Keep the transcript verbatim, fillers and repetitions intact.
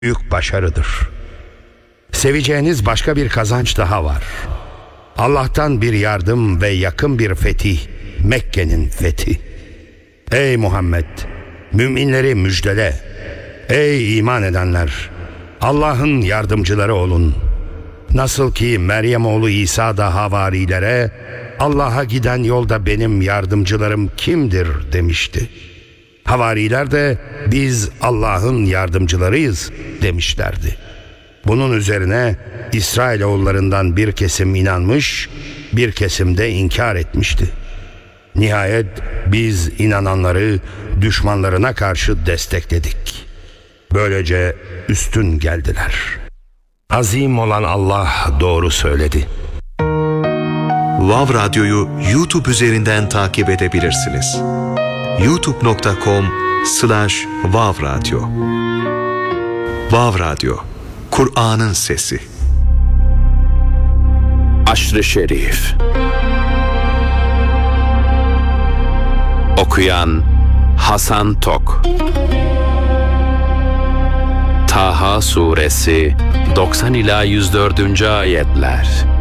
büyük başarıdır. Seveceğiniz başka bir kazanç daha var. Allah'tan bir yardım ve yakın bir fetih, Mekke'nin fethi. Ey Muhammed! Müminleri müjdele. Ey iman edenler! Allah'ın yardımcıları olun. Nasıl ki Meryem oğlu İsa da havarilere, Allah'a giden yolda benim yardımcılarım kimdir demişti. Havariler de biz Allah'ın yardımcılarıyız demişlerdi. Bunun üzerine İsrailoğullarından bir kesim inanmış, bir kesim de inkar etmişti. Nihayet biz inananları düşmanlarına karşı destekledik. Böylece üstün geldiler. Azim olan Allah doğru söyledi. Vav Radyo'yu YouTube üzerinden takip edebilirsiniz. youtube nokta com slash vav radyo. Vav Radyo, Kur'an'ın sesi. Aşr-ı Şerif. Okuyan Hasan Tok. Taha Suresi doksan ila yüz dördüncü ayetler.